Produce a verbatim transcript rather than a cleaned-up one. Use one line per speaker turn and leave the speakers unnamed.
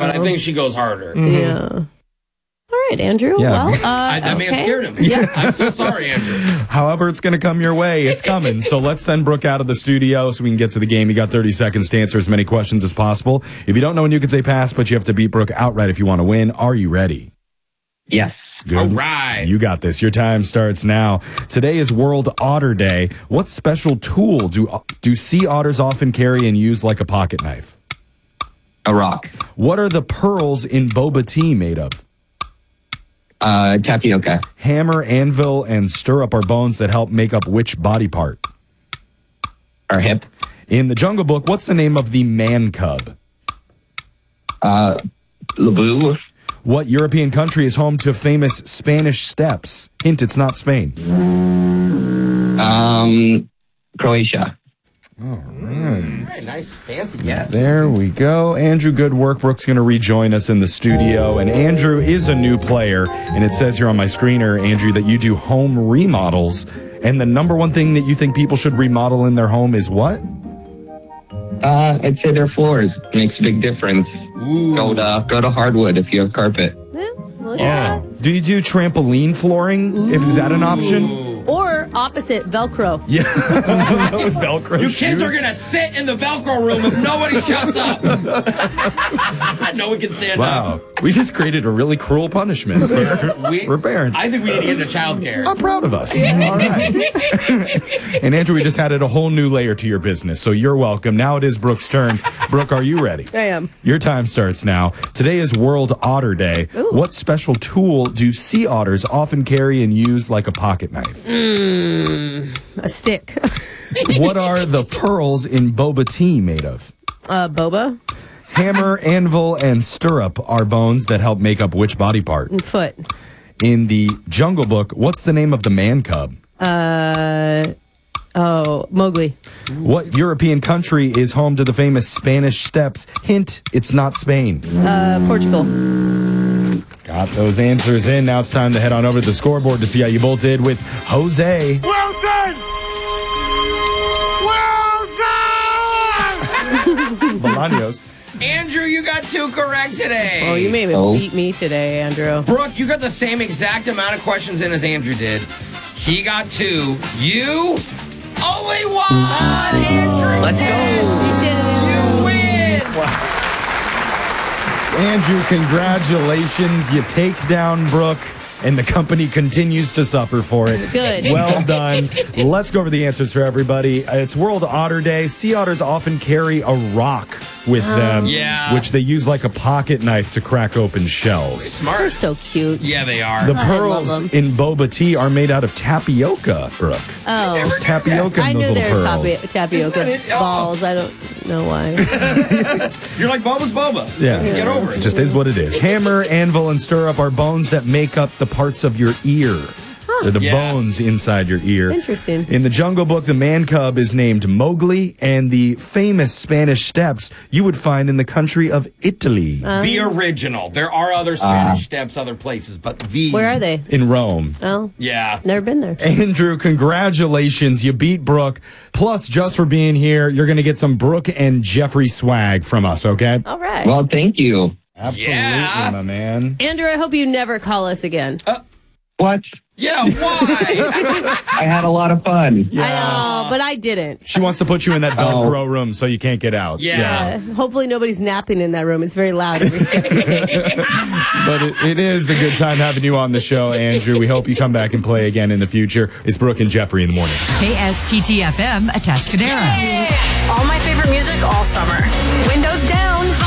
but I think she goes harder.
Mm-hmm. Yeah. All right, Andrew.
Yeah.
Well, uh,
I, that
okay.
may have scared him.
Yeah.
I'm so sorry, Andrew.
However, it's going to come your way. It's coming. So let's send Brooke out of the studio so we can get to the game. You got thirty seconds to answer as many questions as possible. If you don't know when you can say pass, but you have to beat Brooke outright if you want to win. Are you ready?
Yes.
Good.
All right.
You got this. Your time starts now. Today is World Otter Day. What special tool do do sea otters often carry and use like a pocket knife?
A rock.
What are the pearls in boba tea made of?
Uh, tapioca.
Hammer, anvil, and stirrup are bones that help make up which body part?
Our hip.
In the Jungle Book, what's the name of the man cub?
Uh, Labu.
What European country is home to famous Spanish steps? Hint, it's not Spain.
Um, Croatia.
All right.
All right, nice, fancy guess.
There we go. Andrew, good work. Brooke's going to rejoin us in the studio. And Andrew is a new player. And it says here on my screener, Andrew, that you do home remodels. And the number one thing that you think people should remodel in their home is what?
Uh, I'd say their floors. Makes a big difference.
Ooh.
Go to, go to hardwood if you have carpet.
Yeah, well, yeah.
Do you do trampoline flooring? If is that an option?
Or opposite, Velcro.
Yeah. Velcro
You
shoes.
kids are going to sit in the Velcro room if nobody shuts up. No one can stand
Wow.
up.
We just created a really cruel punishment for,
We,
for parents.
I think we need to get into childcare.
I'm proud of us. All right. And Andrew, we just added a whole new layer to your business, so you're welcome. Now it is Brooke's turn. Brooke, are you ready?
I am.
Your time starts now. Today is World Otter Day.
Ooh.
What special tool do sea otters often carry and use like a pocket knife?
Mm, a stick.
What are the pearls in boba tea made of?
Uh, boba.
Hammer, anvil, and stirrup are bones that help make up which body part?
And foot.
In the Jungle Book, what's the name of the man cub?
Uh, oh, Mowgli.
What European country is home to the famous Spanish steps? Hint, it's not Spain.
Uh, Portugal.
Got those answers in. Now it's time to head on over to the scoreboard to see how you both did with Jose.
Well done! Well done!
Bolaños.
Andrew, you got two correct today.
Oh, you made me
Oh.
beat me today, Andrew.
Brooke, you got the same exact amount of questions in as Andrew did. He got two. You only one. Andrew
Let's
did.
go.
You did it.
You win.
Andrew, congratulations. You take down Brooke, and the company continues to suffer for it.
Good.
Well done. Let's go over the answers for everybody. Uh, It's World Otter Day. Sea otters often carry a rock with them,
Yeah.
which they use like a pocket knife to crack open shells.
They're
Smart.
so cute.
Yeah, they are.
The
I love
pearls
them.
in boba tea are made out of tapioca, Brooke.
Oh.
There's tapioca
I
in those
knew
little
there were
pearls.
tapi- tapioca
Isn't it? Oh.
balls. I don't know why.
You're like Boba's Boba.
Yeah.
Get over
It
it.
just is what it is. Hammer, anvil, and stirrup are bones that make up the parts of your ear. They're the
Yeah.
bones inside your ear.
Interesting.
In the Jungle Book, the man cub is named Mowgli, and the famous Spanish steps you would find in the country of Italy.
The original. There are other Spanish steps, other places, but the.
Where are they?
in Rome.
Oh,
Yeah.
never been there.
Andrew, congratulations. You beat Brooke. Plus, just for being here, you're going to get some Brooke and Jeffrey swag from us, okay?
All right.
Well, thank you.
Absolutely,
Yeah.
my man.
Andrew, I hope you never call us again.
What?
Yeah, why?
I had a lot of fun.
I know, but I didn't.
She wants to put you in that
Oh.
Velcro room so you can't get out.
Yeah.
Uh, hopefully nobody's napping in that room. It's very loud every step you take.
But it, it is a good time having you on the show, Andrew. We hope you come back and play again in the future. It's Brooke and Jeffrey in the morning.
K S T T F M, Atascadero.
All my favorite music all summer. Windows down.